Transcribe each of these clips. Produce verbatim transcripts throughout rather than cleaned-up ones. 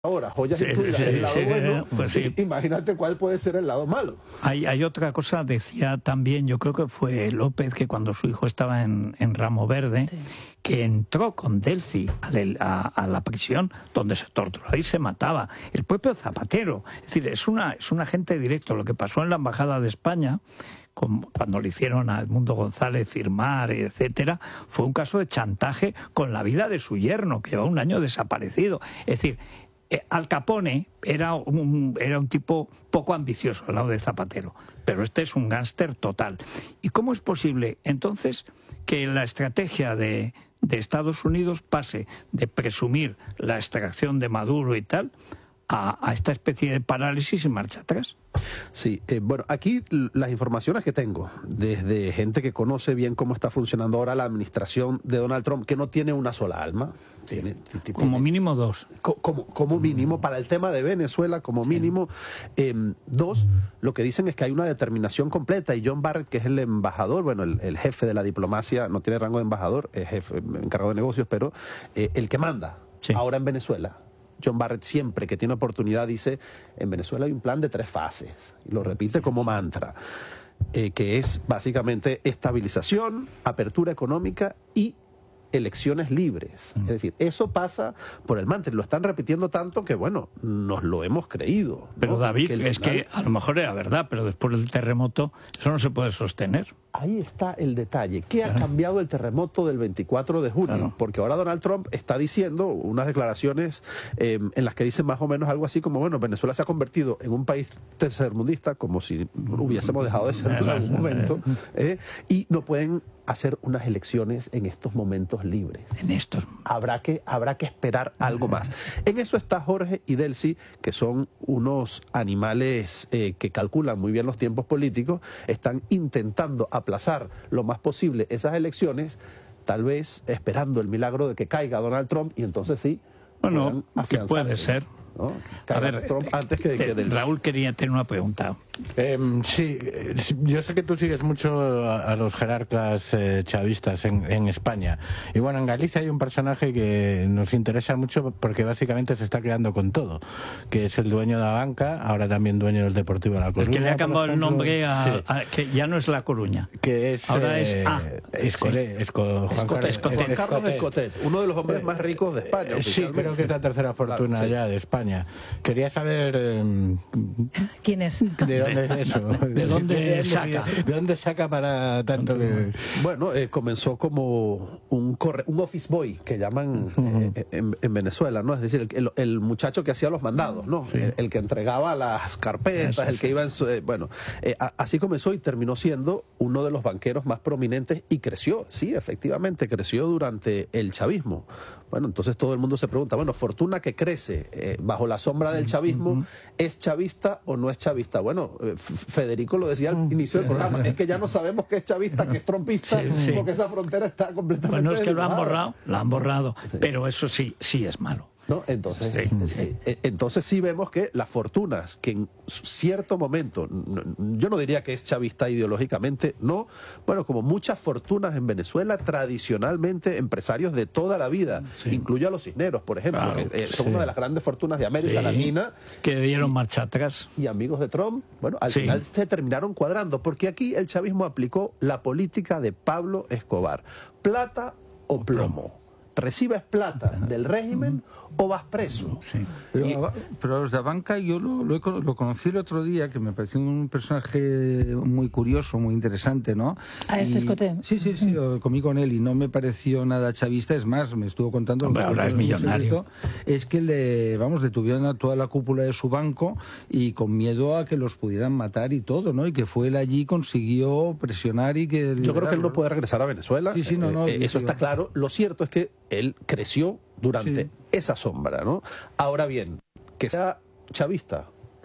ahora, joyas Sí, incluidas, sí, el lado sí, bueno, pues sí. imagínate cuál puede ser el lado malo. Hay, hay otra cosa, decía también, yo creo que fue López, que cuando su hijo estaba en, en Ramo Verde, sí. que entró con Delcy a, a, a la prisión donde se torturaba y se mataba. El propio Zapatero. Es decir, es, una, es un agente directo. Lo que pasó en la Embajada de España, con, cuando le hicieron a Edmundo González firmar, etcétera, fue un caso de chantaje con la vida de su yerno, que lleva un año desaparecido. Es decir, Al Capone era un, era un tipo poco ambicioso al lado de Zapatero, pero este es un gángster total. ¿Y cómo es posible entonces que la estrategia de, de Estados Unidos pase de presumir la extracción de Maduro y tal a, a esta especie de parálisis y marcha atrás? Sí, eh, bueno, aquí las informaciones que tengo desde gente que conoce bien cómo está funcionando ahora la administración de Donald Trump, que no tiene una sola alma. Tiene, tiene, como mínimo dos. Como, como mínimo, para el tema de Venezuela, como mínimo. Sí. Eh, dos, lo que dicen es que hay una determinación completa y John Barrett, que es el embajador, bueno, el, el jefe de la diplomacia, no tiene rango de embajador, es jefe, encargado de negocios, pero eh, el que manda sí. ahora en Venezuela. John Barrett siempre que tiene oportunidad dice, en Venezuela hay un plan de tres fases, y lo repite como mantra, eh, que es básicamente estabilización, apertura económica y elecciones libres. Mm. Es decir, eso pasa por el mantra. Lo están repitiendo tanto que, bueno, nos lo hemos creído, ¿no? Pero David, que es final... que a lo mejor era verdad, pero después del terremoto eso no se puede sostener. Ahí está el detalle. ¿Qué ha cambiado el terremoto del veinticuatro de junio? Claro. Porque ahora Donald Trump está diciendo unas declaraciones eh, en las que dice más o menos algo así como, bueno, Venezuela se ha convertido en un país tercermundista, como si hubiésemos dejado de ser en algún momento, eh, y no pueden hacer unas elecciones en estos momentos libres. En estos. Habrá que, habrá que esperar algo más. En eso está Jorge y Delcy, que son unos animales eh, que calculan muy bien los tiempos políticos, están intentando aplazar lo más posible esas elecciones, tal vez esperando el milagro de que caiga Donald Trump y entonces sí. Bueno, que puede ser. ¿No? A ver, Trump antes que, que Delcy. Raúl quería tener una pregunta. Eh, sí, yo sé que tú sigues mucho a, a los jerarcas eh, chavistas en, en España. Y bueno, en Galicia hay un personaje que nos interesa mucho porque básicamente se está creando con todo, que es el dueño de la banca, ahora también dueño del Deportivo de La Coruña. El que le ha cambiado el nombre a, sí. a, que ya no es La Coruña. Que es, ahora eh, es ah, Escolé, sí. Esco, Juan Escotet, Escotet, Juan Carlos Escotet, uno de los hombres más ricos de España. Eh, sí, creo que es la tercera fortuna claro, sí. ya de España. Quería saber eh, quién es. ¿De dónde es eso? ¿De dónde, ¿De dónde saca? ¿De dónde saca para tanto que...? Bueno, eh, comenzó como un corre, un office boy, que llaman uh-huh. eh, en, en Venezuela, ¿no? Es decir, el, el, el muchacho que hacía los mandados, ¿no? Sí. El, el que entregaba las carpetas, eso, el que sí. iba en su... Eh, bueno, eh, a, así comenzó y terminó siendo uno de los banqueros más prominentes y creció, sí, efectivamente, creció durante el chavismo. Bueno, entonces todo el mundo se pregunta, bueno, Fortuna que crece eh, bajo la sombra del chavismo, uh-huh. ¿es chavista o no es chavista? Bueno, eh, Federico lo decía al inicio del programa, es que ya no sabemos qué es chavista, qué es trompista, sí, sí. porque esa frontera está completamente... Bueno, es que lo han borrado, lo han borrado, sí. pero eso sí, sí es malo. ¿No? Entonces, sí. Eh, entonces sí vemos que las fortunas que en cierto momento, yo no diría que es chavista ideológicamente, no, bueno, como muchas fortunas en Venezuela, tradicionalmente empresarios de toda la vida, sí. incluyo a los Cisneros, por ejemplo, claro, que eh, son sí. una de las grandes fortunas de América sí. Latina. Que dieron y, marcha atrás. Y amigos de Trump, bueno, al sí. final se terminaron cuadrando, porque aquí el chavismo aplicó la política de Pablo Escobar, plata o plomo. ¿Recibes plata del régimen o vas preso? Sí. Pero, y, pero a los de la banca yo lo, lo, lo conocí el otro día, que me pareció un personaje muy curioso, muy interesante, ¿no? ¿A este Escotet? Sí, sí, sí, lo comí con él y no me pareció nada chavista, es más, me estuvo contando... Hombre, ahora es millonario. Es que le, vamos, detuvieron a toda la cúpula de su banco y con miedo a que los pudieran matar y todo, ¿no? Y que fue él allí, consiguió presionar y que... Yo creo que él no puede regresar a Venezuela, sí, sí, no, no, eh, eso está claro. Lo cierto es que él creció durante sí. esa sombra, ¿no? Ahora bien, que sea chavista,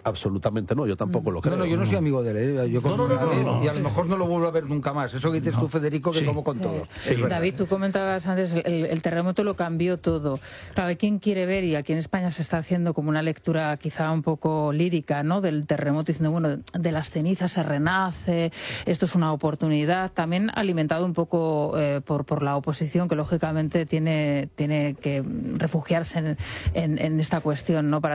absolutamente no, yo tampoco lo creo. No, no, yo no soy amigo de él, ¿eh? Yo con No, no, no, una vez, no, no. y a lo mejor no lo vuelvo a ver nunca más. Eso que dices No. tú, Federico, que Sí. como con Sí. todo. Sí, David, tú comentabas antes, el, el terremoto lo cambió todo. Claro, hay quien quiere ver, y aquí en España se está haciendo como una lectura quizá un poco lírica, ¿no?, del terremoto, diciendo, bueno, de las cenizas se renace, esto es una oportunidad, también alimentado un poco eh, por, por la oposición, que lógicamente tiene, tiene que refugiarse en, en, en esta cuestión, ¿no?, para